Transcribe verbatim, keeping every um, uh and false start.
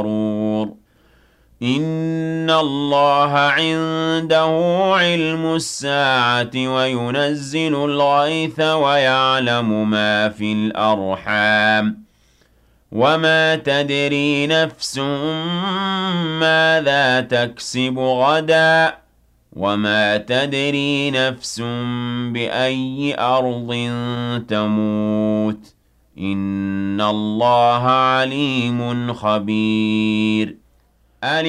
إِنَّ اللَّهَ عِندَهُ عِلْمُ السَّاعَةِ وَيُنَزِّلُ الْغَيْثَ وَيَعْلَمُ مَا فِي الْأَرْحَامِ ۖ وَمَا تَدْرِي نَفْسٌ مَّاذَا تَكْسِبُ غَدًا ۖ وَمَا تَدْرِي نَفْسٌ بِأَيِّ أَرْضٍ تَمُوتُ ۚ إِنَّ اللَّهَ عَلِيمٌ خَبِيرٌ